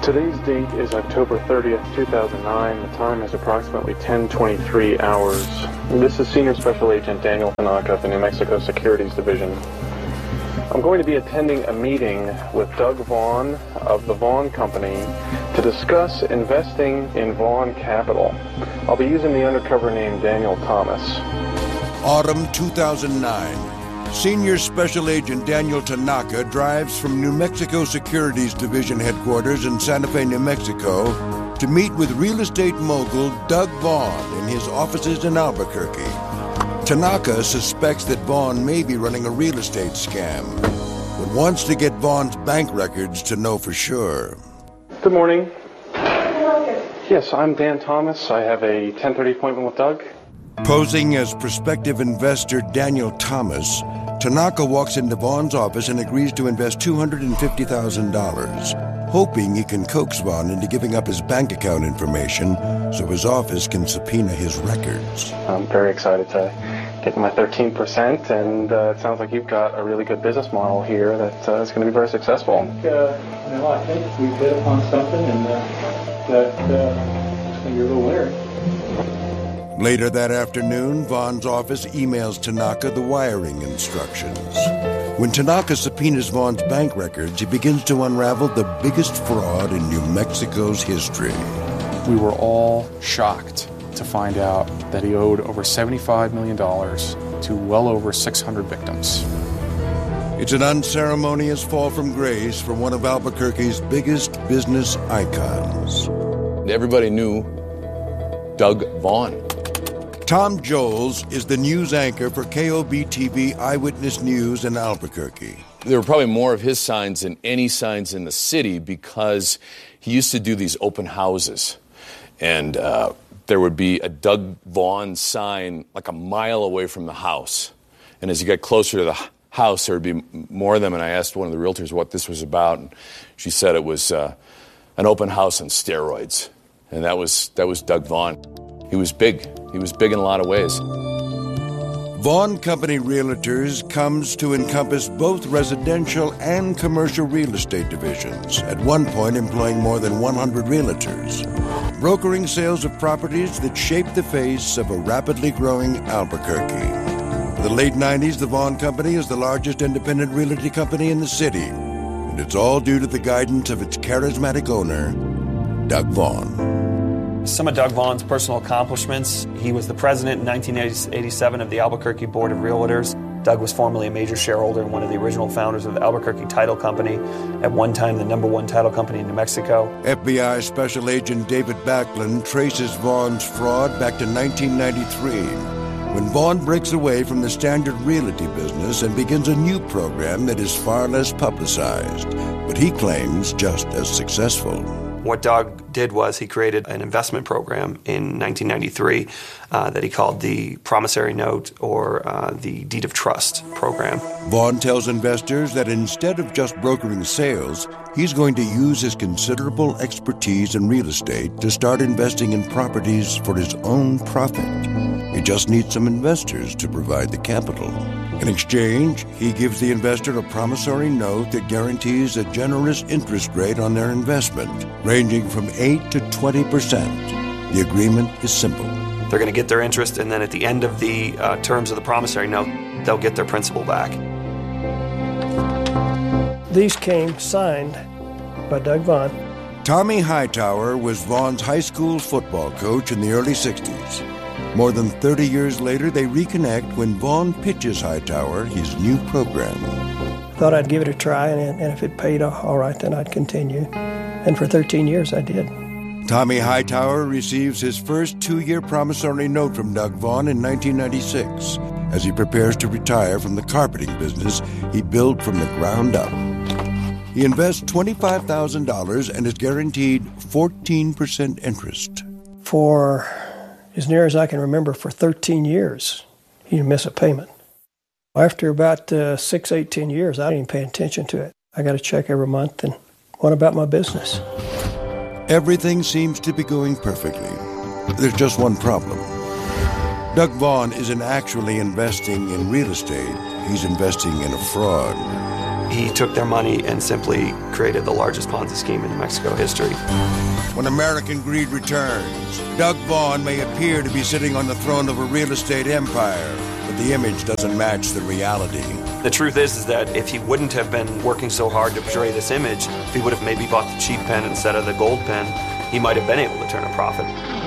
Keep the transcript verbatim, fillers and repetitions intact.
Today's date is October thirtieth, two thousand nine. The time is approximately ten twenty-three hours. This is Senior Special Agent Daniel Tanaka of the New Mexico Securities Division. I'm going to be attending a meeting with Doug Vaughn of the Vaughn Company to discuss investing in Vaughn Capital. I'll be using the undercover name Daniel Thomas. Autumn two thousand nine. Senior Special Agent Daniel Tanaka drives from New Mexico Securities Division headquarters in Santa Fe, New Mexico, to meet with real estate mogul Doug Vaughn in his offices in Albuquerque. Tanaka suspects that Vaughn may be running a real estate scam, but wants to get Vaughn's bank records to know for sure. Good morning. Yes, I'm Dan Thomas. I have a ten thirty appointment with Doug. Posing as prospective investor Daniel Thomas, Tanaka walks into Vaughn's office and agrees to invest two hundred fifty thousand dollars, hoping he can coax Vaughn into giving up his bank account information so his office can subpoena his records. I'm very excited to get my thirteen percent, and uh, it sounds like you've got a really good business model here that uh, is going to be very successful. I think, uh, you know, I think we've hit upon something, and uh, that uh, it's going to be a real winner. Later that afternoon, Vaughn's office emails Tanaka the wiring instructions. When Tanaka subpoenas Vaughn's bank records, he begins to unravel the biggest fraud in New Mexico's history. We were all shocked to find out that he owed over seventy-five million dollars to well over six hundred victims. It's an unceremonious fall from grace for one of Albuquerque's biggest business icons. Everybody knew Doug Vaughn. Tom Joles is the news anchor for K O B T V Eyewitness News in Albuquerque. There were probably more of his signs than any signs in the city because he used to do these open houses. And uh, there would be a Doug Vaughn sign like a mile away from the house. And as you get closer to the house, there would be more of them. And I asked one of the realtors what this was about. And she said it was uh, an open house on steroids. And that was that was Doug Vaughn. He was big. He was big in a lot of ways. Vaughn Company Realtors comes to encompass both residential and commercial real estate divisions, at one point employing more than one hundred realtors, brokering sales of properties that shape the face of a rapidly growing Albuquerque. In the late nineties, the Vaughn Company is the largest independent realty company in the city, and it's all due to the guidance of its charismatic owner, Doug Vaughn. Some of Doug Vaughn's personal accomplishments: he was the president in nineteen eighty-seven of the Albuquerque Board of Realtors. Doug was formerly a major shareholder and one of the original founders of the Albuquerque Title Company, at one time the number one title company in New Mexico. F B I Special Agent David Backlund traces Vaughn's fraud back to nineteen ninety-three, when Vaughn breaks away from the standard realty business and begins a new program that is far less publicized, but he claims just as successful. What Doug did was he created an investment program in nineteen ninety-three uh, that he called the Promissory Note, or uh, the Deed of Trust program. Vaughn tells investors that instead of just brokering sales, he's going to use his considerable expertise in real estate to start investing in properties for his own profit. He just needs some investors to provide the capital. In exchange, he gives the investor a promissory note that guarantees a generous interest rate on their investment, ranging from eight to twenty percent. The agreement is simple. They're going to get their interest, and then at the end of the uh, terms of the promissory note, they'll get their principal back. These came signed by Doug Vaughn. Tommy Hightower was Vaughn's high school football coach in the early sixties. More than thirty years later, they reconnect when Vaughn pitches Hightower his new program. Thought I'd give it a try, and, and if it paid all right, then I'd continue. And for thirteen years, I did. Tommy Hightower receives his first two-year promissory note from Doug Vaughn in nineteen ninety-six as he prepares to retire from the carpeting business he built from the ground up. He invests twenty-five thousand dollars and is guaranteed fourteen percent interest. For as near as I can remember, for thirteen years, he didn't miss a payment. After about uh, six, eight, ten years, I didn't even pay attention to it. I got a check every month and went about my business. Everything seems to be going perfectly. There's just one problem. Doug Vaughn isn't actually investing in real estate. He's investing in a fraud. He took their money and simply created the largest Ponzi scheme in New Mexico history. When American greed returns, Doug Vaughn may appear to be sitting on the throne of a real estate empire, but the image doesn't match the reality. The truth is, is that if he wouldn't have been working so hard to portray this image, if he would have maybe bought the cheap pen instead of the gold pen, he might have been able to turn a profit.